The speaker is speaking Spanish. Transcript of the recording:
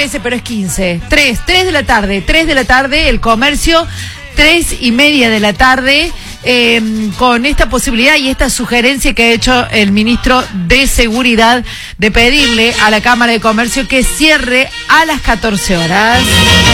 13, pero es 15. 3 de la tarde, 3 de la tarde, el comercio, 3:30 de la tarde, con esta posibilidad y esta sugerencia que ha hecho el ministro de Seguridad de pedirle a la Cámara de Comercio que cierre a las 14 horas.